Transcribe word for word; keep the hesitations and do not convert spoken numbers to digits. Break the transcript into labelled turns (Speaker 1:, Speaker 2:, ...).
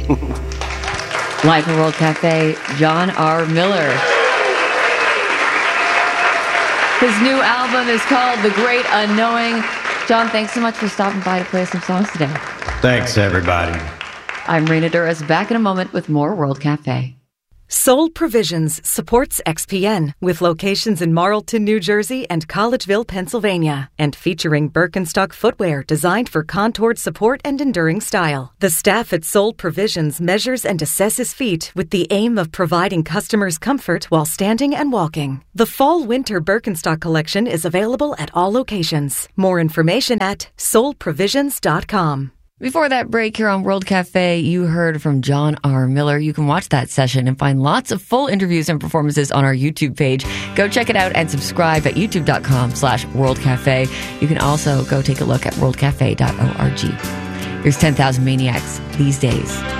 Speaker 1: Live from World Cafe, John R. Miller. His new album is called The Great Unknowing. John, thanks so much for stopping by to play some songs today.
Speaker 2: Thanks, everybody.
Speaker 1: I'm Raina Duras, back in a moment with more World Cafe.
Speaker 3: Sold Provisions supports X P N with locations in Marlton, New Jersey and Collegeville, Pennsylvania, and featuring Birkenstock footwear designed for contoured support and enduring style. The staff at Sold Provisions measures and assesses feet with the aim of providing customers comfort while standing and walking. The Fall-Winter Birkenstock collection is available at all locations. More information at sold provisions dot com.
Speaker 1: Before that break here on World Cafe, you heard from John R. Miller. You can watch that session and find lots of full interviews and performances on our YouTube page. Go check it out and subscribe at youtube.com slash World Cafe. You can also go take a look at world cafe dot org. Here's ten thousand Maniacs These Days.